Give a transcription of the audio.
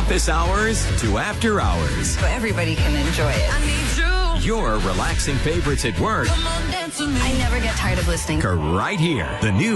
office hours to after hours. So everybody can enjoy it. Your relaxing favorites at work I never get tired of listening. are right here. The new